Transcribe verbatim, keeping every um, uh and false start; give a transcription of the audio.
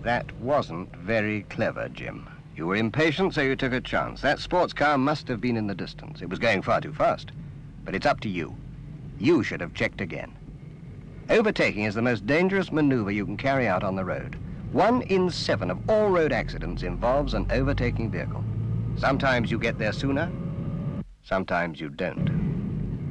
That wasn't very clever, Jim. You were impatient, so you took a chance. That sports car must have been in the distance. It was going far too fast. But it's up to you. You should have checked again. Overtaking is the most dangerous maneuver you can carry out on the road. One in seven of all road accidents involves an overtaking vehicle. Sometimes you get there sooner, sometimes you don't.